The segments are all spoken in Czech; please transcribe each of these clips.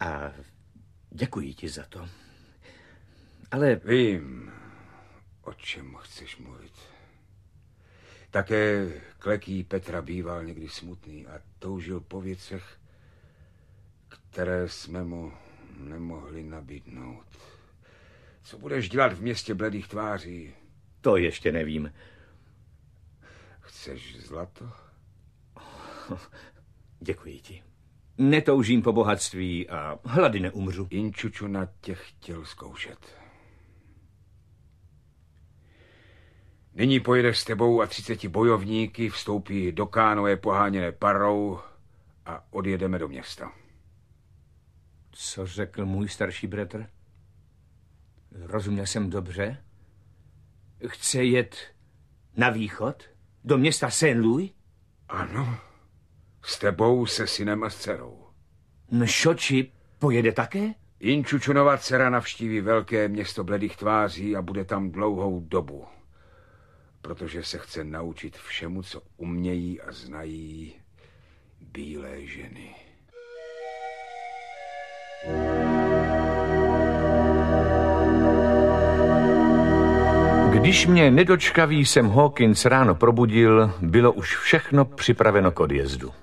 A děkuji ti za to. Ale... Vím, o čem chceš mluvit. Také Kleký Petra býval někdy smutný a toužil po věcech, které jsme mu nemohli nabídnout. Co budeš dělat v městě bledých tváří? To ještě nevím. Chceš zlato? Děkuji ti. Netoužím po bohatství a hlady neumřu. Inčučuna tě chtěl zkoušet. Nyní pojedeš s tebou a 30 bojovníky, vstoupí do kánoe poháněné parou a odjedeme do města. Co řekl můj starší bratr? Rozuměl jsem dobře? Chce jet na východ? Do města Saint-Louis? Ano, s tebou, se synem a s dcerou. Šoči pojede také? Inčučunova dcera navštíví velké město bledých tváří a bude tam dlouhou dobu, protože se chce naučit všemu, co umějí a znají bílé ženy. Když mě nedočkavý Sam Hawkins ráno probudil, bylo už všechno připraveno k odjezdu.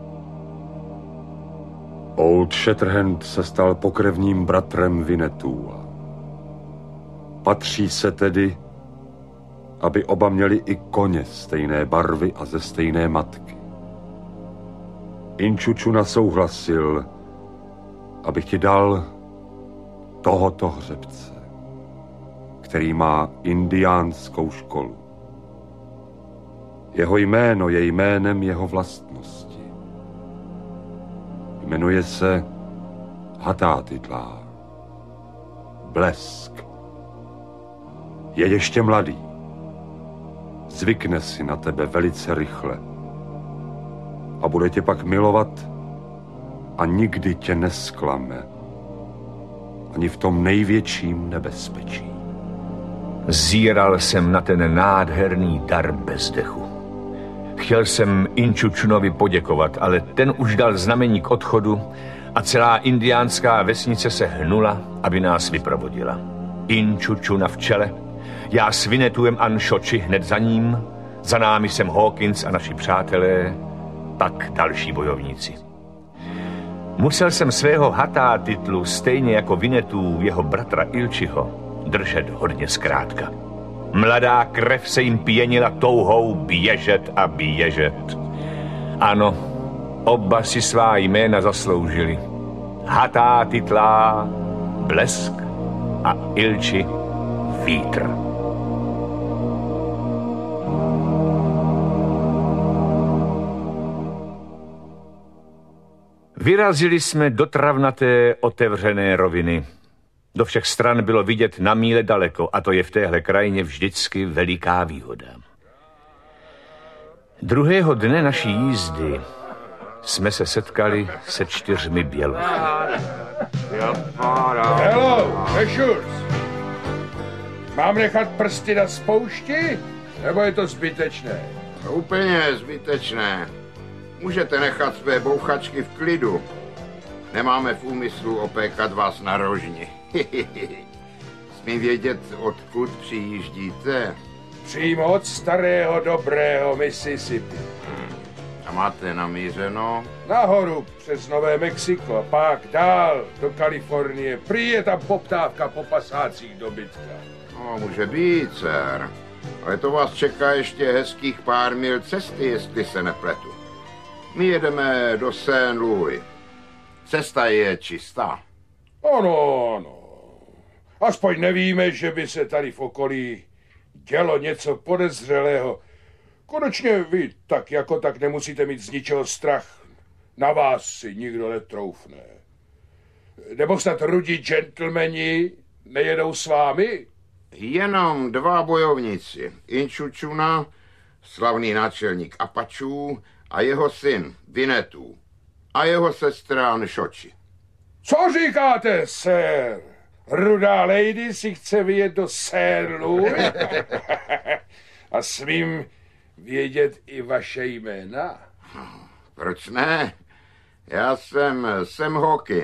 Old Shatterhand se stal pokrevním bratrem Winnetou. Patří se tedy, aby oba měli i koně stejné barvy a ze stejné matky. Inčučuna souhlasil, abych ti dal tohoto hřebce, který má indiánskou školu. Jeho jméno je jménem jeho vlastnosti. Jmenuje se Hatátitla. Blesk. Je ještě mladý. Zvykne si na tebe velice rychle. A bude tě pak milovat a nikdy tě nesklame. Ani v tom největším nebezpečí. Zíral jsem na ten nádherný dar bez dechu. Chtěl jsem Inčučunovi poděkovat, ale ten už dal znamení k odchodu a celá indiánská vesnice se hnula, aby nás vyprovodila. Inčučuna v čele, já s Winnetuem a Šoči hned za ním, za námi Sam Hawkins a naši přátelé, pak další bojovníci. Musel jsem svého Hatátitlu, stejně jako Winnetu, jeho bratra Ilčiho, držet hodně zkrátka. Mladá krev se jim pěnila touhou běžet a běžet. Ano, oba si svá jména zasloužili. Hatátitla Blesk a Ilči Vítr. Vyrazili jsme do travnaté otevřené roviny. Do všech stran bylo vidět na míle daleko a to je v téhle krajině vždycky veliká výhoda. Druhého dne naší jízdy jsme se setkali se 4 bělochy. Hello, Mešurs. Mám nechat prsty na spoušti, nebo je to zbytečné? Úplně zbytečné. Můžete nechat své bouchačky v klidu. Nemáme v úmyslu opékat vás na rožni. Smím vědět, odkud přijíždíte? Přímo od starého dobrého Mississippi. A máte namířeno? Nahoru přes Nové Mexiko a pak dál do Kalifornie. Prý je tam poptávka po pasácích dobytka. No, může být, dcer. Ale to vás čeká ještě hezkých pár mil cesty, jestli se nepletu. My jedeme do Saint-Louis. Cesta je čistá. Ano. Aspoň nevíme, že by se tady v okolí dělo něco podezřelého. Konečně vy tak jako tak nemusíte mít z ničeho strach. Na vás si nikdo netroufne. Nebo snad rudí gentlemani nejedou s vámi? Jenom 2 bojovníci. Inčučuna, slavný náčelník Apačů, a jeho syn Winnetou. A jeho sestra Nšoči. Co říkáte, sir? Rudá lady si chce vyjet do Saint-Louis? A smím vědět i vaše jména? Proč ne? Já jsem Sam Hawkins.